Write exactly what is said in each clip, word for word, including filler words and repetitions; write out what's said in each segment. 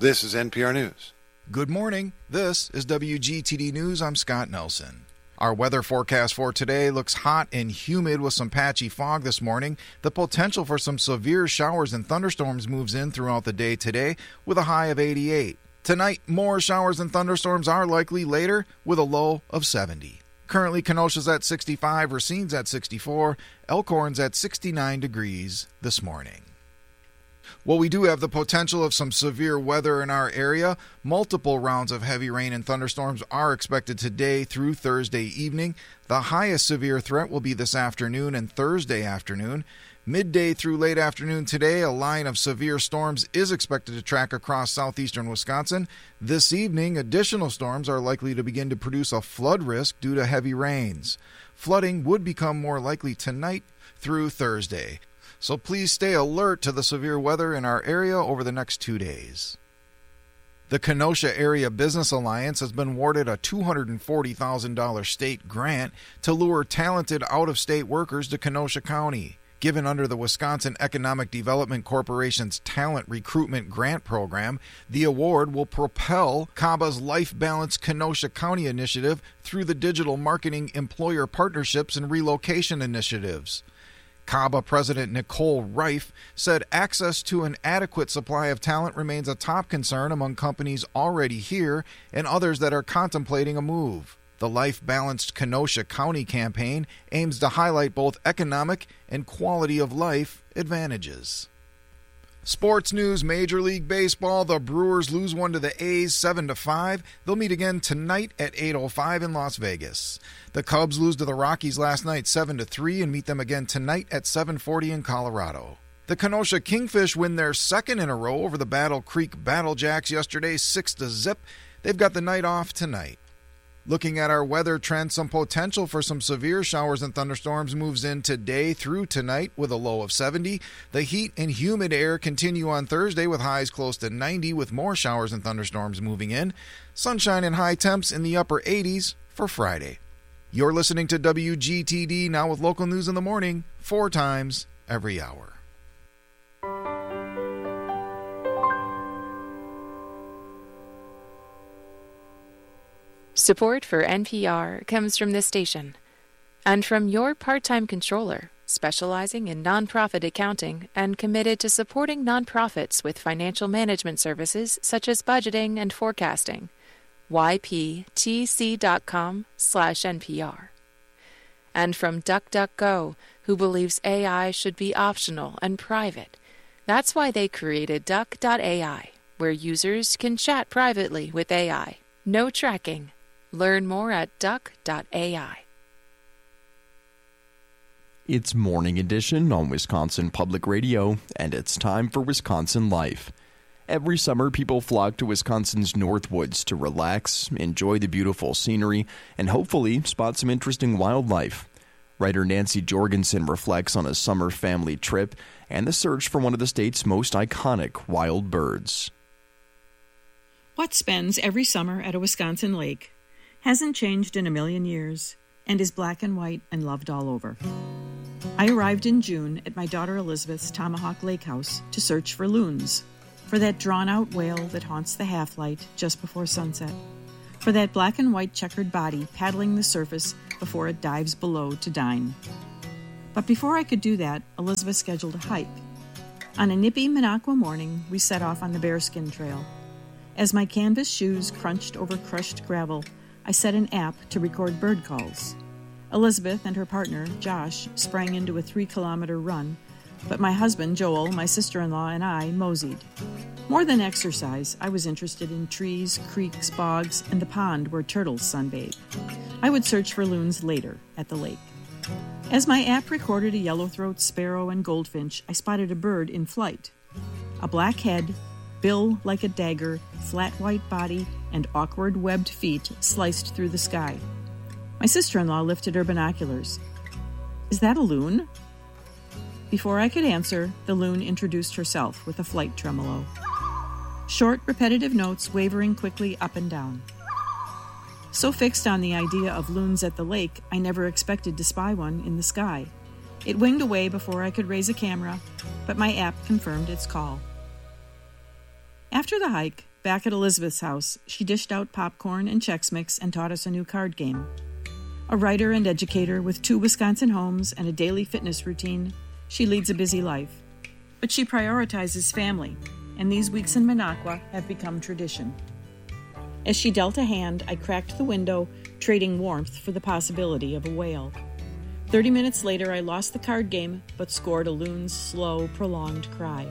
This is N P R News. Good morning. This is W G T D News. I'm Scott Nelson. Our weather forecast for today looks hot and humid with some patchy fog this morning. The potential for some severe showers and thunderstorms moves in throughout the day today with a high of eighty-eight. Tonight, more showers and thunderstorms are likely later with a low of seventy. Currently, Kenosha's at sixty-five, Racine's at sixty-four, Elkhorn's at sixty-nine degrees this morning. Well, we do have the potential of some severe weather in our area. Multiple rounds of heavy rain and thunderstorms are expected today through Thursday evening. The highest severe threat will be this afternoon and Thursday afternoon. Midday through late afternoon today, a line of severe storms is expected to track across southeastern Wisconsin. This evening, additional storms are likely to begin to produce a flood risk due to heavy rains. Flooding would become more likely tonight through Thursday. So please stay alert to the severe weather in our area over the next two days. The Kenosha Area Business Alliance has been awarded a two hundred forty thousand dollars state grant to lure talented out-of-state workers to Kenosha County. Given under the Wisconsin Economic Development Corporation's Talent Recruitment Grant Program, the award will propel C A B A's Life Balance Kenosha County initiative through the digital marketing employer partnerships and relocation initiatives. C A B A President Nicole Reif said access to an adequate supply of talent remains a top concern among companies already here and others that are contemplating a move. The Life Balanced Kenosha County campaign aims to highlight both economic and quality of life advantages. Sports news, Major League Baseball. The Brewers lose one to the A's seven to five. They'll meet again tonight at eight oh five in Las Vegas. The Cubs lose to the Rockies last night seven to three and meet them again tonight at seven forty in Colorado. The Kenosha Kingfish win their second in a row over the Battle Creek Battlejacks yesterday six to zip. They've got the night off tonight. Looking at our weather trends, some potential for some severe showers and thunderstorms moves in today through tonight with a low of seventy. The heat and humid air continue on Thursday with highs close to ninety with more showers and thunderstorms moving in. Sunshine and high temps in the upper eighties for Friday. You're listening to W G T D now with local news in the morning, four times every hour. Support for N P R comes from this station and from your part-time controller, specializing in nonprofit accounting and committed to supporting nonprofits with financial management services such as budgeting and forecasting. Y P T C dot com slash N P R. And from DuckDuckGo, who believes A I should be optional and private. That's why they created Duck dot A I, where users can chat privately with A I. No tracking. Learn more at Duck dot A I. It's Morning Edition on Wisconsin Public Radio, and it's time for Wisconsin Life. Every summer, people flock to Wisconsin's Northwoods to relax, enjoy the beautiful scenery, and hopefully spot some interesting wildlife. Writer Nancy Jorgensen reflects on a summer family trip and the search for one of the state's most iconic wild birds. What spends every summer at a Wisconsin lake hasn't changed in a million years and is black and white and loved all over. I arrived in June at my daughter Elizabeth's Tomahawk Lake House to search for loons, for that drawn-out whale that haunts the half-light just before sunset, for that black and white checkered body paddling the surface before it dives below to dine. But before I could do that, Elizabeth scheduled a hike. On a nippy Minocqua morning, we set off on the Bearskin Trail. As my canvas shoes crunched over crushed gravel, I set an app to record bird calls. Elizabeth and her partner, Josh, sprang into a three-kilometer run, but my husband, Joel, my sister-in-law, and I moseyed. More than exercise, I was interested in trees, creeks, bogs, and the pond where turtles sunbathe. I would search for loons later at the lake. As my app recorded a yellowthroat, sparrow, and goldfinch, I spotted a bird in flight. A black head, bill like a dagger, flat white body, and awkward webbed feet sliced through the sky. My sister-in-law lifted her binoculars. "Is that a loon?" Before I could answer, the loon introduced herself with a flight tremolo. Short, repetitive notes wavering quickly up and down. So fixed on the idea of loons at the lake, I never expected to spy one in the sky. It winged away before I could raise a camera, but my app confirmed its call. After the hike, back at Elizabeth's house, she dished out popcorn and Chex Mix and taught us a new card game. A writer and educator with two Wisconsin homes and a daily fitness routine, she leads a busy life. But she prioritizes family, and these weeks in Minocqua have become tradition. As she dealt a hand, I cracked the window, trading warmth for the possibility of a whale. Thirty minutes later, I lost the card game, but scored a loon's slow, prolonged cry.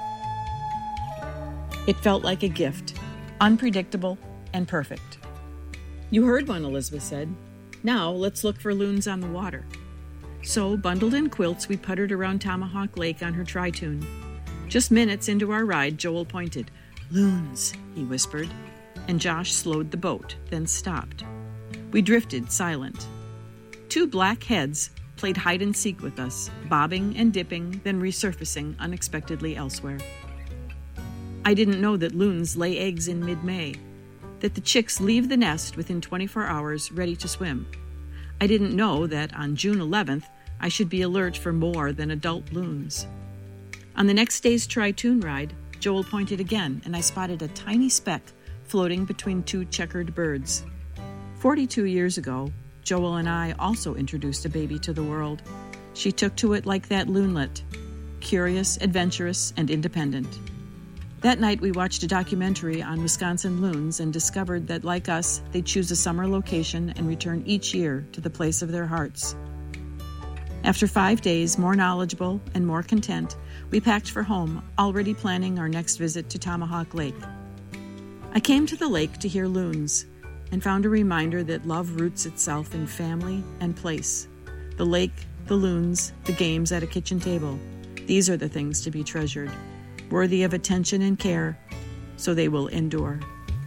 It felt like a gift, unpredictable and perfect. You heard one, Elizabeth said. Now let's look for loons on the water. So, bundled in quilts, we puttered around Tomahawk Lake on her tri-toon. Just minutes into our ride, Joel pointed. Loons, he whispered, and Josh slowed the boat, then stopped. We drifted, silent. Two black heads played hide-and-seek with us, bobbing and dipping, then resurfacing unexpectedly elsewhere. I didn't know that loons lay eggs in mid-May, that the chicks leave the nest within twenty-four hours ready to swim. I didn't know that on June eleventh, I should be alert for more than adult loons. On the next day's tri-toon ride, Joel pointed again, and I spotted a tiny speck floating between two checkered birds. Forty-two years ago, Joel and I also introduced a baby to the world. She took to it like that loonlet, curious, adventurous, and independent. That night, we watched a documentary on Wisconsin loons and discovered that, like us, they choose a summer location and return each year to the place of their hearts. After five days, more knowledgeable and more content, we packed for home, already planning our next visit to Tomahawk Lake. I came to the lake to hear loons and found a reminder that love roots itself in family and place. The lake, the loons, the games at a kitchen table. These are the things to be treasured, worthy of attention and care, so they will endure.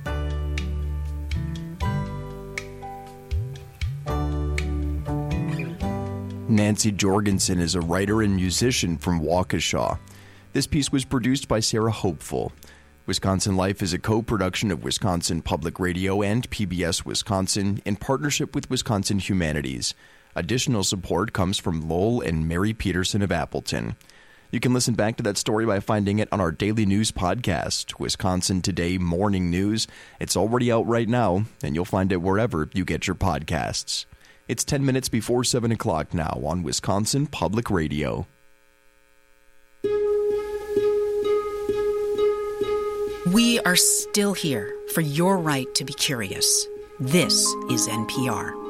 Nancy Jorgensen is a writer and musician from Waukesha. This piece was produced by Sarah Hopeful. Wisconsin Life is a co-production of Wisconsin Public Radio and P B S Wisconsin in partnership with Wisconsin Humanities. Additional support comes from Lowell and Mary Peterson of Appleton. You can listen back to that story by finding it on our daily news podcast, Wisconsin Today Morning News. It's already out right now, and you'll find it wherever you get your podcasts. It's ten minutes before seven o'clock now on Wisconsin Public Radio. We are still here for your right to be curious. This is N P R.